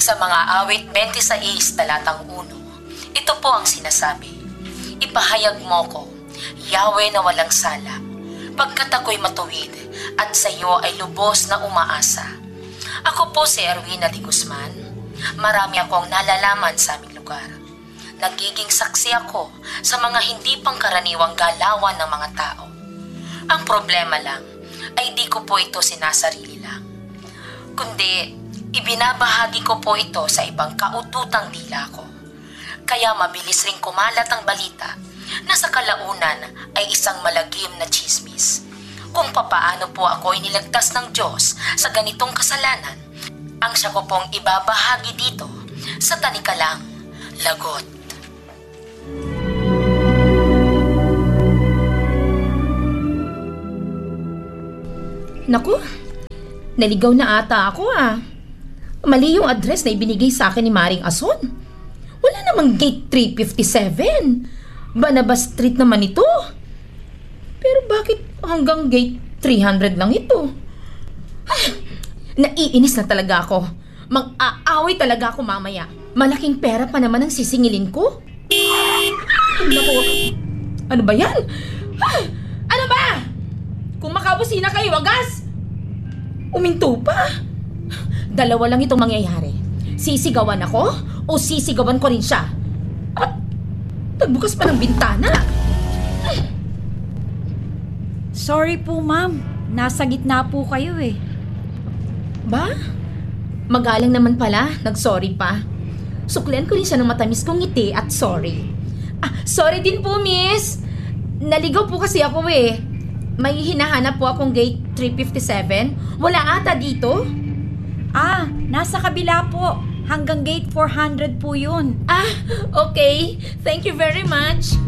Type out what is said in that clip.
Sa mga awit 26 talatang 1, ito po ang sinasabi, ipahayag mo ko, Yahweh na walang sala, pagkat ako'y matuwid at sa iyo ay lubos na umaasa. Ako po si Erwina de Guzman. Marami akong nalalaman sa aming lugar. Nagiging saksi ako sa mga hindi pangkaraniwang galawan ng mga tao. Ang problema lang ay di ko po ito sinasarili lang, kundi ibinabahagi ko po ito sa ibang kaututang dila ko. Kaya mabilis ring kumalat ang balita na sa kalaunan ay isang malagim na tsismis. Kung papaano po ako inilagtas ng Diyos sa ganitong kasalanan, ang siya ko pong ibabahagi dito sa Tanikalang Lagot. Naku, naligaw na ata ako Mali yung address na ibinigay sa akin ni Maring Ason. Wala namang gate 357. Banabas Street naman ito. Pero bakit hanggang gate 300 lang ito? Naiinis na talaga ako. Mag-aaway talaga ako mamaya. Malaking pera pa naman ang sisingilin ko. Naku, ano ba yan? Ano ba? Kung makabusina kayo, wagas! Uminto pa. Dalawa lang itong mangyayari. Sisigawan ako o sisigawan ko rin siya. At nagbukas pa ng bintana. Sorry po, ma'am. Nasa gitna po kayo Ba? Magalang naman pala, nag-sorry pa. Suklian ko rin siya ng matamis kong ngiti at sorry. Sorry din po, miss. Naligaw po kasi ako May hinahanap po akong gate 357. Wala ata dito. Nasa kabila po. Hanggang gate 400 po yun. Okay. Thank you very much.